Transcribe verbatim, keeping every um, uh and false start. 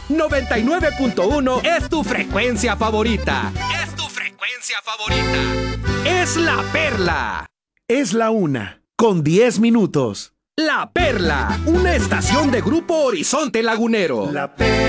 noventa y nueve punto uno es tu frecuencia favorita. Es tu frecuencia favorita. Es La Perla. Es la una, con diez minutos. La Perla, una estación de Grupo Horizonte Lagunero. La Perla.